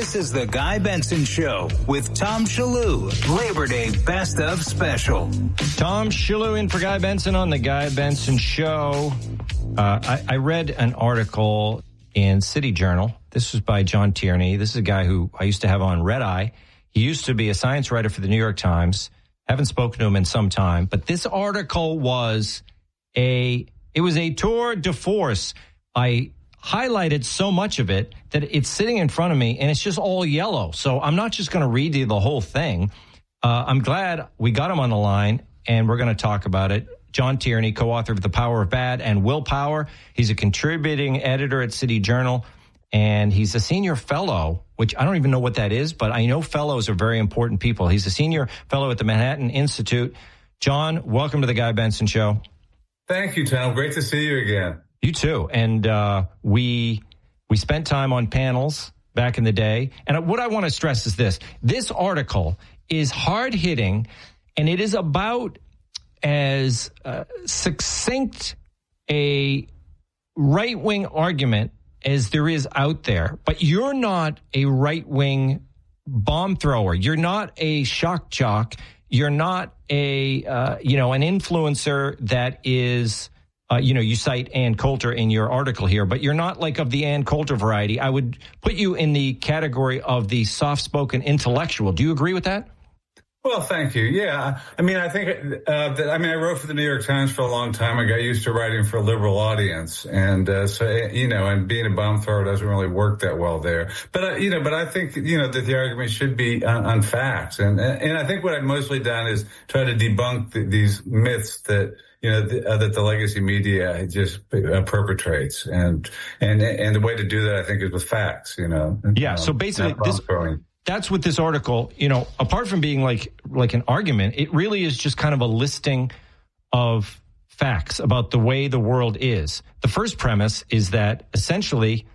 This is the Guy Benson Show with Tom Shalhoub, Labor Day Best of Special. Tom Shalhoub in for Guy Benson on the Guy Benson Show. I read an article in City Journal. This was by John Tierney. This is a guy who I used to have on Red Eye. He used to be a science writer for the New York Times. Haven't spoken to him in some time. But this article was a tour de force. I highlighted so much of it that it's sitting in front of me and it's just all yellow. So I'm not just going to read you the whole thing. I'm glad we got him on the line and we're going to talk about it. John Tierney, co-author of The Power of Bad and Willpower. He's a contributing editor at City Journal and he's a senior fellow, which I don't even know what that is, but I know fellows are very important people. He's a senior fellow at the Manhattan Institute. John, welcome to the Guy Benson Show. Thank you, Tom. Great to see you again. You too. And we spent time on panels back in the day. And what I want to stress is this. This article is hard-hitting, and it is about as succinct a right-wing argument as there is out there. But you're not a right-wing bomb thrower. You're not a shock jock. You're not an influencer that is... you cite Ann Coulter in your article here, but you're not like of the Ann Coulter variety. I would put you in the category of the soft-spoken intellectual. Do you agree with that? Well, thank you. Yeah. I mean, I think I wrote for the New York Times for a long time. I got used to writing for a liberal audience. And and being a bomb thrower doesn't really work that well there. But I think, that the argument should be on facts. And I think what I've mostly done is try to debunk these myths that, that the legacy media just perpetrates. And the way to do that, I think, is with facts, Yeah. So basically that's what this article, apart from being like an argument, it really is just kind of a listing of facts about the way the world is. The first premise is that essentially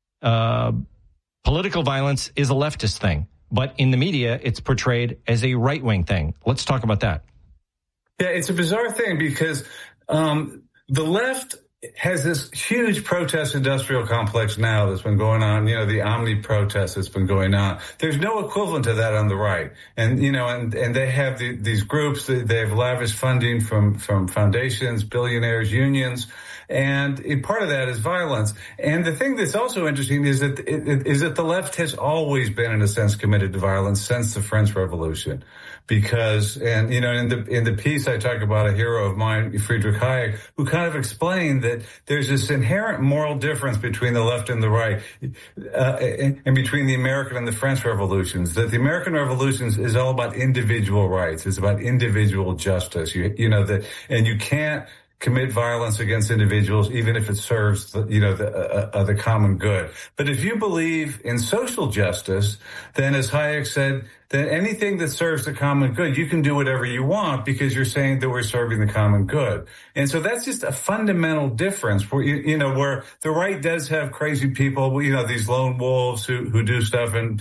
political violence is a leftist thing, but in the media, it's portrayed as a right-wing thing. Let's talk about that. Yeah, it's a bizarre thing because the left has this huge protest industrial complex now that's been going on, the Omni protest that's been going on. There's no equivalent to that on the right. And, and they have these groups, they have lavish funding from foundations, billionaires, unions. And part of that is violence. And the thing that's also interesting is that the left has always been, in a sense, committed to violence since the French Revolution. Because, in the piece, I talk about a hero of mine, Friedrich Hayek, who kind of explained that there's this inherent moral difference between the left and the right, and between the American and the French revolutions. That the American revolutions is all about individual rights. It's about individual justice. And you can't commit violence against individuals, even if it serves the common good. But if you believe in social justice, then as Hayek said, then anything that serves the common good, you can do whatever you want because you're saying that we're serving the common good. And so that's just a fundamental difference where, where the right does have crazy people, these lone wolves who do stuff and,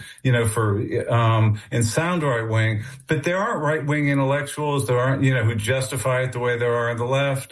and sound right wing, but there aren't right wing intellectuals. There aren't, who justify it the way there are on the left.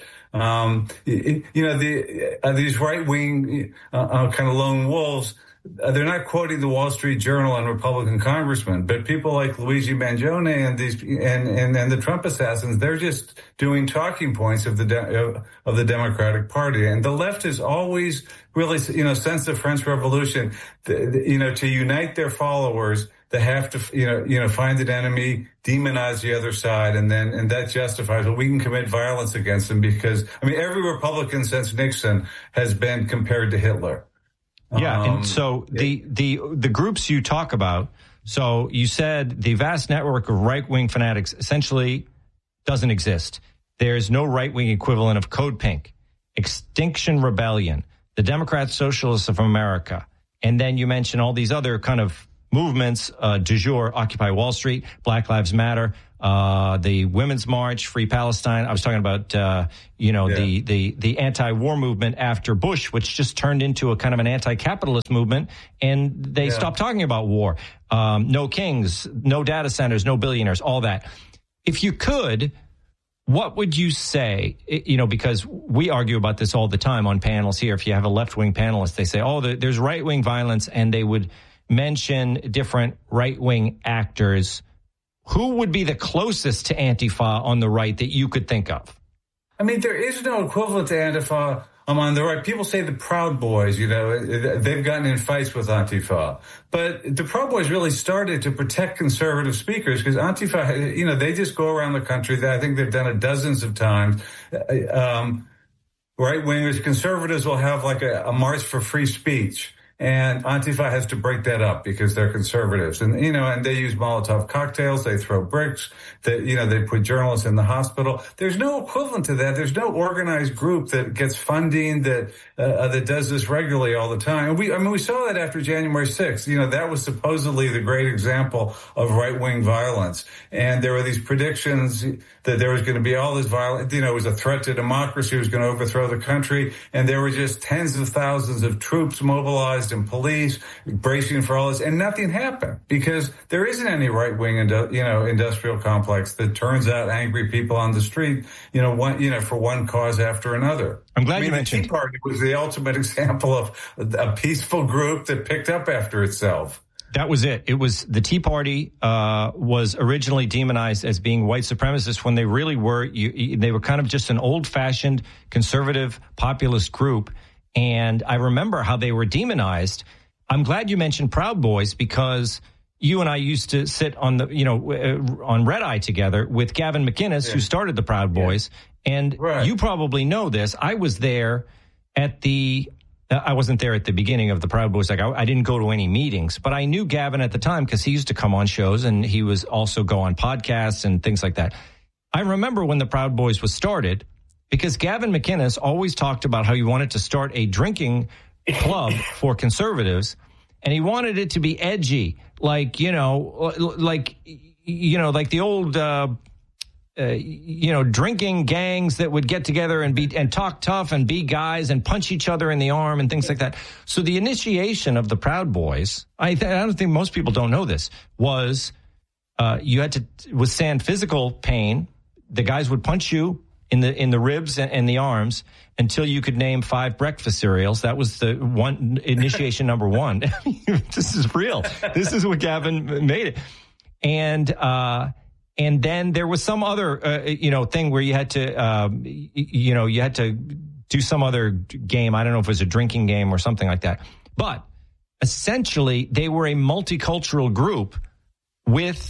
These right wing, kind of lone wolves, they're not quoting the Wall Street Journal and Republican congressmen, but people like Luigi Mangione and and the Trump assassins, they're just doing talking points of the Democratic Party. And the left has always really, since the French Revolution, to unite their followers, they have to, find an enemy, demonize the other side, and that justifies, we can commit violence against them because, every Republican since Nixon has been compared to Hitler. Yeah, and so the groups you talk about, so you said the vast network of right-wing fanatics essentially doesn't exist. There's no right-wing equivalent of Code Pink, Extinction Rebellion, the Democrat Socialists of America, and then you mention all these other kind of movements, du jour, Occupy Wall Street, Black Lives Matter, the Women's March, Free Palestine. I was talking about, the anti-war movement after Bush, which just turned into a kind of an anti-capitalist movement, and they stopped talking about war. No kings, no data centers, no billionaires, all that. If you could, what would you say, because we argue about this all the time on panels here. If you have a left-wing panelist, they say, there's right-wing violence, and they would mention different right-wing actors, who would be the closest to Antifa on the right that you could think of? I mean, there is no equivalent to Antifa on the right. People say the Proud Boys, they've gotten in fights with Antifa. But the Proud Boys really started to protect conservative speakers because Antifa, they just go around the country. I think they've done it dozens of times. Right-wingers, conservatives will have like a march for free speech. And Antifa has to break that up because they're conservatives. And, and they use Molotov cocktails. They throw bricks. They put journalists in the hospital. There's no equivalent to that. There's no organized group that gets funding that does this regularly all the time. And we saw that after January 6th. That was supposedly the great example of right-wing violence. And there were these predictions that there was going to be all this violence. It was a threat to democracy. It was going to overthrow the country. And there were just tens of thousands of troops mobilized and police bracing for all this, and nothing happened because there isn't any right-wing, industrial complex that turns out angry people on the street, for one cause after another. I'm glad you mentioned the Tea Party was the ultimate example of a peaceful group that picked up after itself. That was it. It was the Tea Party was originally demonized as being white supremacists when they really were. They were kind of just an old-fashioned conservative populist group. And I remember how they were demonized. I'm glad you mentioned Proud Boys because you and I used to sit on on Red Eye together with Gavin McInnes, who started the Proud Boys. And You probably know this. I was there I wasn't there at the beginning of the Proud Boys. I didn't go to any meetings, but I knew Gavin at the time because he used to come on shows and he was also go on podcasts and things like that. I remember when the Proud Boys was started, because Gavin McInnes always talked about how he wanted to start a drinking club for conservatives, and he wanted it to be edgy, like the old, drinking gangs that would get together and talk tough and be guys and punch each other in the arm and things like that. So the initiation of the Proud Boys, I don't think most people don't know this, was you had to withstand physical pain. The guys would punch you in the ribs and the arms until you could name 5 breakfast cereals. That was the one initiation number 1. This is real. This is what Gavin made it. And then there was some other thing where you had to do some other game. I don't know if it was a drinking game or something like that. But essentially they were a multicultural group with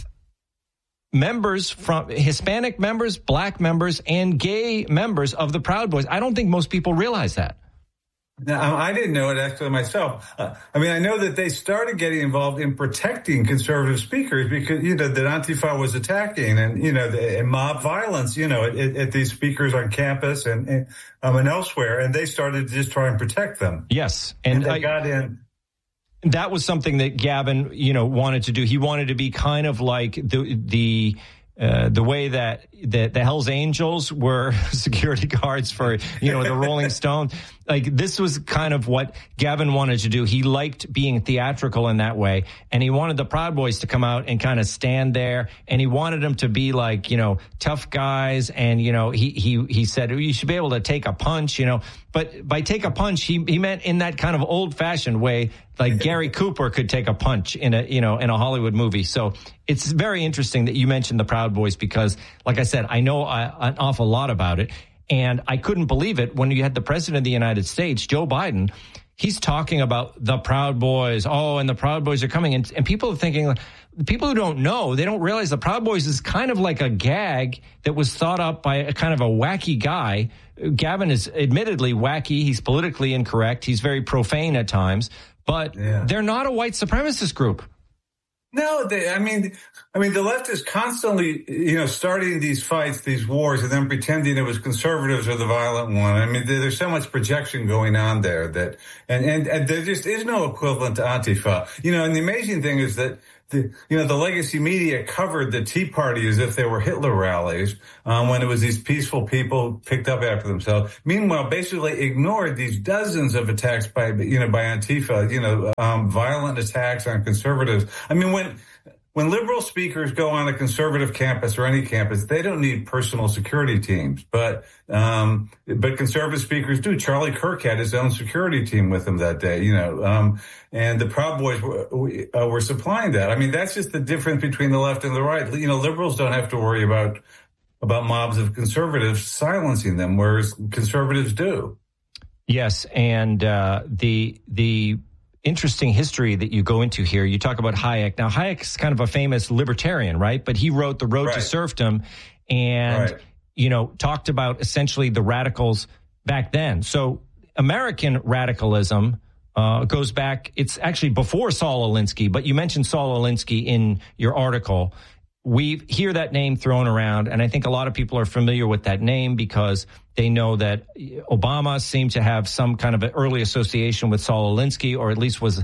members from Hispanic members, black members, and gay members of the Proud Boys. I don't think most people realize that. Now, I didn't know it actually myself. I know that they started getting involved in protecting conservative speakers because, that Antifa was attacking and mob violence, at these speakers on campus and elsewhere. And they started to just try and protect them. Yes. And they got in. That was something that Gavin, wanted to do. He wanted to be kind of like the way that the Hells Angels were security guards for, the Rolling Stones. Like, this was kind of what Gavin wanted to do. He liked being theatrical in that way. And he wanted the Proud Boys to come out and kind of stand there. And he wanted them to be like, tough guys. And, he said, you should be able to take a punch, But by take a punch, he meant in that kind of old fashioned way, like Gary Cooper could take a punch in a Hollywood movie. So it's very interesting that you mentioned the Proud Boys because, like I said, I know an awful lot about it. And I couldn't believe it when you had the president of the United States, Joe Biden. He's talking about the Proud Boys. Oh, and the Proud Boys are coming. And people are thinking, people who don't know, they don't realize the Proud Boys is kind of like a gag that was thought up by a kind of a wacky guy. Gavin is admittedly wacky. He's politically incorrect. He's very profane at times. But they're not a white supremacist group. No, the left is constantly, starting these fights, these wars, and then pretending it was conservatives or the violent one. There's so much projection going on there that, and there just is no equivalent to Antifa. And the amazing thing is that the legacy media covered the Tea Party as if they were Hitler rallies, when it was these peaceful people picked up after themselves. Meanwhile, basically ignored these dozens of attacks by Antifa, violent attacks on conservatives. when liberal speakers go on a conservative campus or any campus, they don't need personal security teams, but conservative speakers do. Charlie Kirk had his own security team with him that day, and the Proud Boys were supplying that. I mean, that's just the difference between the left and the right. Liberals don't have to worry about mobs of conservatives silencing them, whereas conservatives do. Yes, and the interesting history that you go into here, you talk about Hayek. Now, Hayek's kind of a famous libertarian, right? But he wrote The Road to Serfdom and, talked about essentially the radicals back then. So American radicalism goes back, it's actually before Saul Alinsky, but you mentioned Saul Alinsky in your article. We hear that name thrown around, and I think a lot of people are familiar with that name because they know that Obama seemed to have some kind of an early association with Saul Alinsky, or at least was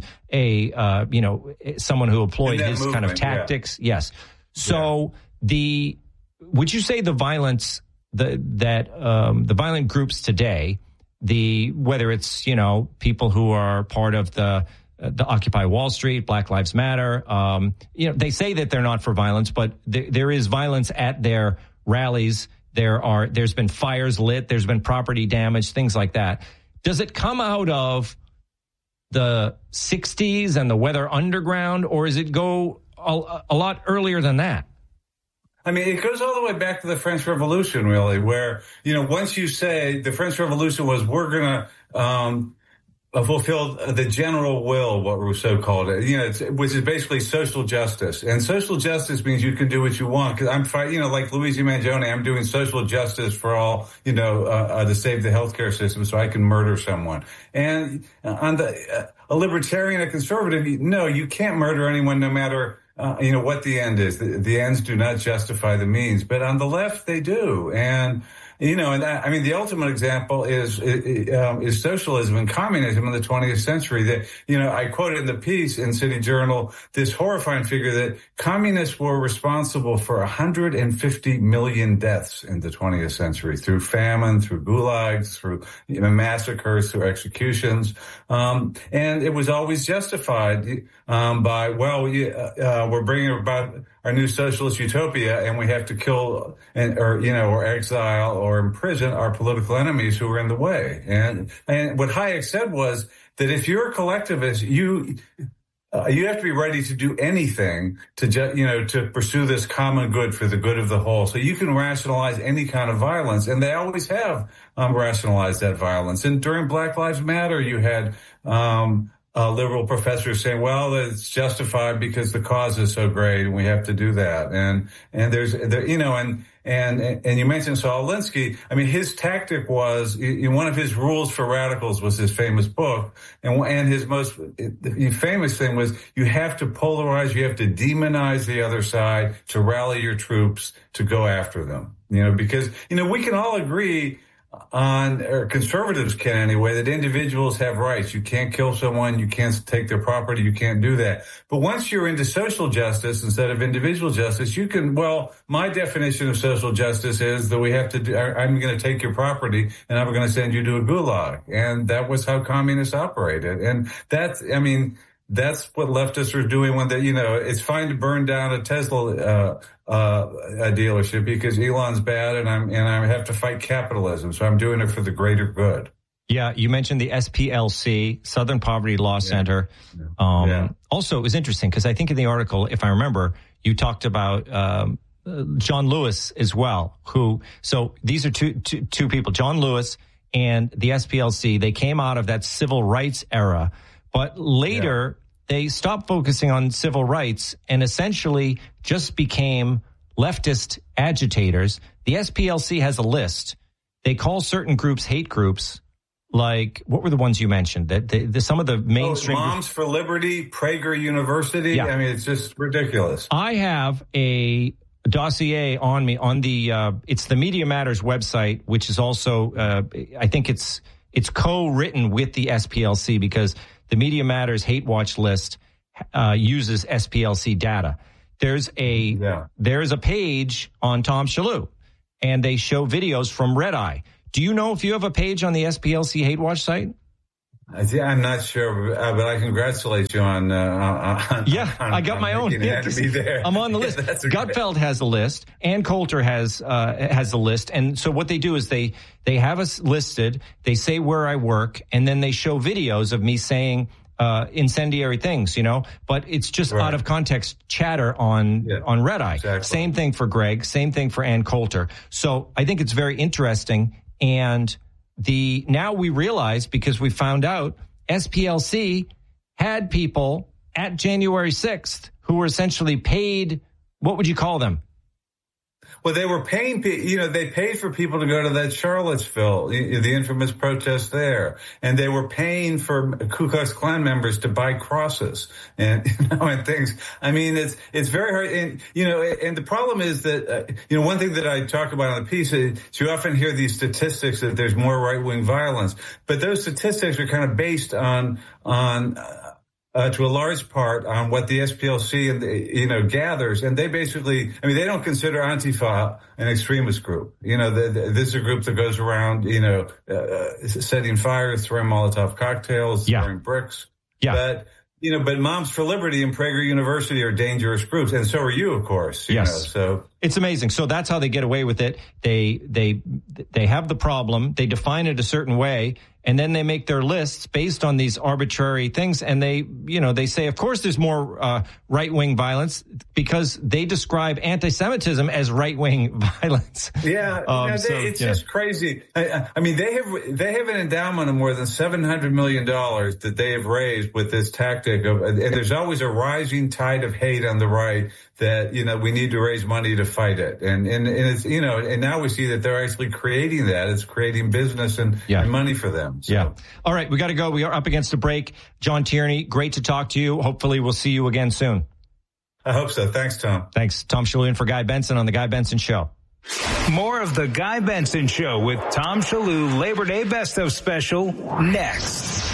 someone who employed his movement, kind of tactics. Yeah. Yes. So would you say the violence the violent groups today, whether it's people who are part of the Occupy Wall Street, Black Lives Matter. They say that they're not for violence, but there is violence at their rallies. There's been fires lit. There's been property damage, things like that. Does it come out of the 60s and the Weather Underground, or does it go a lot earlier than that? I mean, it goes all the way back to the French Revolution, really, where, once you say the French Revolution was, we're going to, fulfilled the general will, what Rousseau called it, which is basically social justice. And social justice means you can do what you want. Cause I'm fighting, like Luigi Mangione, I'm doing social justice for all, to save the healthcare system so I can murder someone. And on a libertarian, a conservative, no, you can't murder anyone no matter what the end is. The ends do not justify the means. But on the left, they do. And the ultimate example is socialism and communism in the 20th century. That, I quoted in the piece in City Journal this horrifying figure that communists were responsible for 150 million deaths in the 20th century through famine, through gulags, through massacres, through executions. And it was always justified by, we're bringing about our new socialist utopia, and we have to kill or exile or imprison our political enemies who are in the way. And what Hayek said was that if you're a collectivist, you have to be ready to do anything to pursue this common good for the good of the whole. So you can rationalize any kind of violence, and they always have rationalized that violence. And during Black Lives Matter, you had liberal professors saying, well, it's justified because the cause is so great and we have to do that. And you mentioned Saul Alinsky. I mean, his tactic was, one of his rules for radicals was his famous book. And his most famous thing was, you have to polarize, you have to demonize the other side to rally your troops to go after them. Because, we can all agree or conservatives can anyway, that individuals have rights. You can't kill someone, you can't take their property, you can't do that. But once you're into social justice instead of individual justice, you can, my definition of social justice is that we have to I'm going to take your property and I'm going to send you to a gulag. And that was how communists operated. And that's what leftists are doing when it's fine to burn down a Tesla a dealership because Elon's bad and I have to fight capitalism. So I'm doing it for the greater good. Yeah, you mentioned the SPLC, Southern Poverty Law Center. Also, it was interesting because I think in the article, if I remember, you talked about John Lewis as well. So these are two people, John Lewis and the SPLC. They came out of that civil rights era, but later they stopped focusing on civil rights and essentially just became leftist agitators. The SPLC has a list. They call certain groups hate groups. Like, what were the ones you mentioned? Some of the mainstream... Moms for Liberty, Prager University. Yeah. I mean, it's just ridiculous. I have a dossier on me on it's the Media Matters website, which is also, I think it's co-written with the SPLC because the Media Matters Hate Watch list uses SPLC data. There's a page on Tom Shalhoub, and they show videos from Red Eye. Do you know if you have a page on the SPLC Hate Watch site? I'm not sure, but I congratulate you on I got my own. To be there. I'm on the list. Gutfeld has a list. Ann Coulter has a list. And so what they do is they have us listed. They say where I work, and then they show videos of me saying incendiary things, but it's just out of context chatter on Red Eye. Exactly. Same thing for Greg. Same thing for Ann Coulter. So I think it's very interesting. And now we realize, because we found out, SPLC had people at January 6th who were essentially paid. What would you call them? Well, they were paying, they paid for people to go to that Charlottesville, the infamous protest there. And they were paying for Ku Klux Klan members to buy crosses and, and things. I mean, it's very hard. And, and the problem is that, one thing that I talk about on the piece is you often hear these statistics that there's more right-wing violence, but those statistics are kind of based on to a large part on what the SPLC and gathers, and they basically, they don't consider Antifa an extremist group. This is a group that goes around, setting fires, throwing Molotov cocktails, throwing bricks. Yeah. But Moms for Liberty and Prager University are dangerous groups, and so are you, of course. So it's amazing. So that's how they get away with it. They have the problem. They define it a certain way, and then they make their lists based on these arbitrary things. And they say, of course, there's more right-wing violence because they describe anti-Semitism as right-wing violence. Yeah, it's just crazy. I mean, they have an endowment of more than $700 million that they have raised with this tactic of, and there's always a rising tide of hate on the right that, we need to raise money to fight it. And it's, and now we see that they're actually creating that. It's creating business and money for them. So. Yeah. All right. We got to go. We are up against a break. John Tierney, great to talk to you. Hopefully we'll see you again soon. I hope so. Thanks, Tom. Thanks. Tom Shillue in for Guy Benson on The Guy Benson Show. More of The Guy Benson Show with Tom Shillue Labor Day Best of Special next.